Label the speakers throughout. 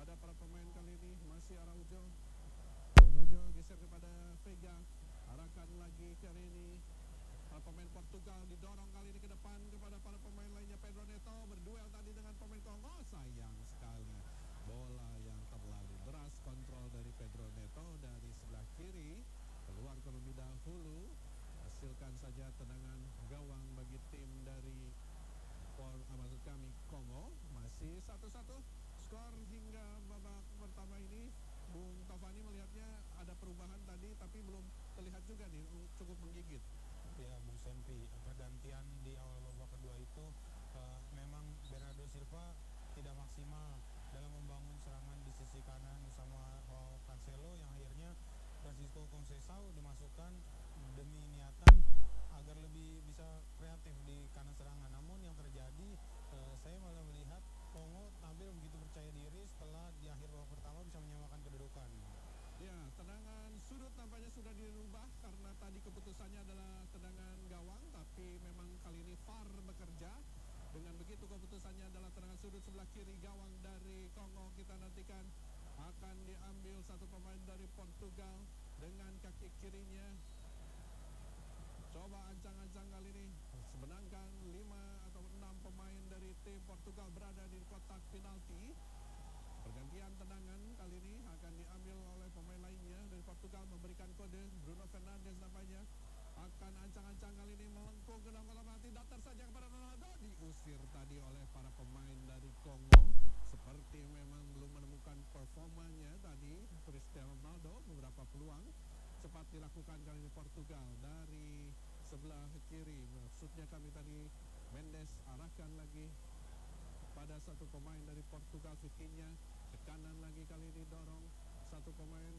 Speaker 1: kepada para pemain kali ini masih Araujo. Araujo geser kepada Vega, arahkan lagi kali ini para pemain Portugal, didorong kali ini ke depan kepada para pemain lainnya. Pedro Neto berduel tadi dengan pemain Kongo, sayang sekali bola yang terlalu deras, kontrol dari Pedro Neto dari sebelah kiri keluar terlebih dahulu, hasilkan saja tendangan gawang bagi tim dari maksud kami Kongo. Masih 1-1 skor hingga babak pertama ini. Bung Tovani melihatnya ada perubahan tadi, tapi belum terlihat juga nih cukup menggigit.
Speaker 2: Ya, Bung Sempi, pergantian di awal babak kedua itu memang Bernardo Silva tidak maksimal dalam membangun serangan di sisi kanan bersama Cancelo, yang akhirnya Francisco Conceição dimasukkan demi niatan agar lebih bisa kreatif di kanan serangan. Namun yang terjadi, saya malah melihat Kongo tampil begitu percaya diri setelah di akhir babak pertama bisa menyamakan kedudukan.
Speaker 1: Ya, tendangan sudut nampaknya sudah dirubah karena tadi keputusannya adalah tendangan gawang, tapi memang kali ini VAR bekerja. Dengan begitu keputusannya adalah tendangan sudut sebelah kiri gawang dari Kongo. Kita nantikan akan diambil satu pemain dari Portugal dengan kaki kirinya. Coba ancang-ancang kali ini sebenarkan 5 atau 6 pemain dari tim Portugal berada di kotak penalti. Pergantian tendangan kali ini akan diambil oleh pemain lainnya dari Portugal, memberikan kode. Bruno Fernandes namanya akan ancang-ancang kali ini melengkung ke dalam kotak penalti, datar saja kepada Ronaldo, diusir tadi oleh para pemain dari Kongo. Seperti memang belum menemukan performanya tadi Cristiano Ronaldo. Beberapa peluang cepat dilakukan kali ini Portugal dari sebelah kiri. Maksudnya kami tadi Mendes arahkan lagi pada satu pemain dari Portugal, Vitinha ke kanan lagi, kali ini dorong satu pemain,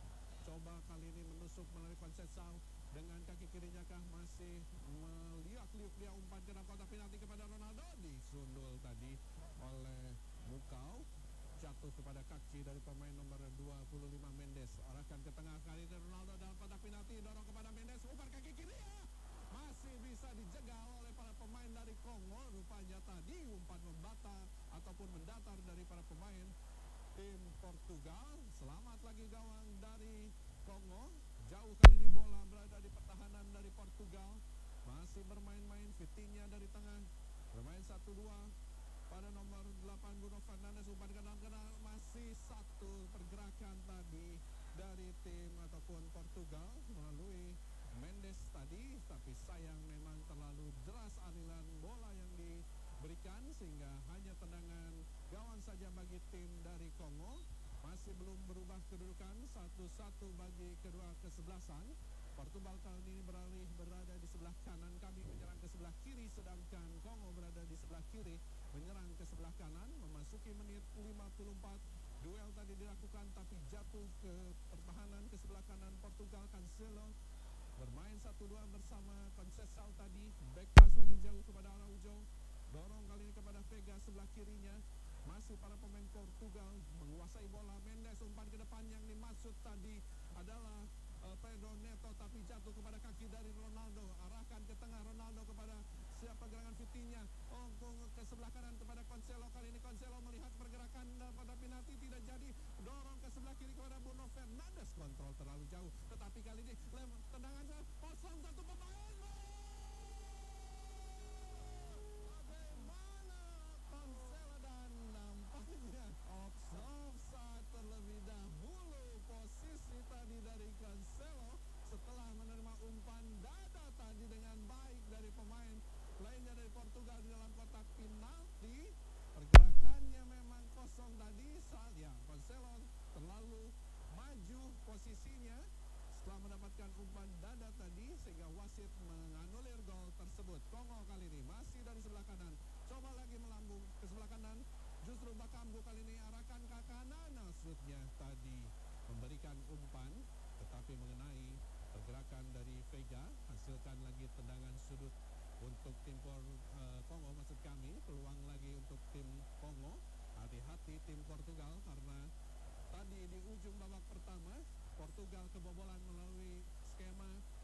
Speaker 1: coba kali ini menusuk melalui Conceição dengan kaki kirinya kah, masih meliuk-liuk dia umpan ke dalam kotak penalti kepada Ronaldo, disundul tadi oleh Mukau, jatuh kepada kaki dari pemain nomor 25 Mendes. Arahkan ke tengah kali ini Ronaldo dalam kotak penalti, dorong kepada Mendes, umpan kaki kiri masih bisa dijegal oleh para pemain dari Kongo. Rupanya tadi umpan membata ataupun mendatar dari para pemain tim Portugal. Selamat lagi gawang dari Kongo. Jauh kali ini bola berada di pertahanan dari Portugal. Masih bermain-main Vitinha dari tengah, bermain 1-2 pada nomor 8 Bruno Fernandes, umpan ke dalam kena, masih satu pergerakan tadi dari tim ataupun Portugal melalui Mendes tadi, tapi sayang memang terlalu deras aliran bola yang diberikan sehingga hanya tendangan gawang saja bagi tim dari Kongo. Masih belum berubah kedudukan 1-1 bagi kedua kesebelasan. Portugal kali ini berada di sebelah kanan, kami menyerang ke sebelah kiri, sedangkan Kongo berada di sebelah kiri menyerang ke sebelah kanan. Memasuki menit 54, duel tadi dilakukan tapi jatuh ke pertahanan ke sebelah kanan Portugal. Cancelo bermain 1-2 bersama Conceição tadi, back pass lagi jauh kepada Araujo, dorong kali ini kepada Vega sebelah kirinya. Masih para pemain Portugal menguasai bola. Mendes umpan ke depan, yang dimaksud tadi adalah Pedro Neto, tapi jatuh kepada kaki dari Ronaldo. Arahkan ke tengah, Ronaldo kepada siapa, gerangan Vitinha, ke sebelah kanan kepada Cancelo. Kali ini Cancelo melihat pergerakan pada penalti tidak jadi, dorong ke sebelah kiri kepada Bruno Fernandes, kontrol terlalu jauh, tetapi kali ini tendangan kosong satu pemain. Bagaimana Cancelo, dan nampaknya offside terlebih dahulu posisi tadi dari Cancelo setelah menerima umpan dada tadi dengan baik dari pemain lainnya dari Portugal di dalam kotak penalti. Pergerakannya memang kosong tadi, ya Cancelo terlalu maju posisinya setelah mendapatkan umpan dada tadi sehingga wasit menganulir gol tersebut. Kongo kali ini masih dari sebelah kanan, coba lagi melambung ke sebelah kanan, justru Bakambu kali ini arahkan ke kanan, maksudnya tadi memberikan umpan tetapi mengenai pergerakan dari Vega, hasilkan lagi tendangan sudut untuk tim Kongo, maksud kami peluang lagi untuk tim Kongo. Hati-hati tim Portugal karena tadi di ujung babak pertama Portugal kebobolan melalui skema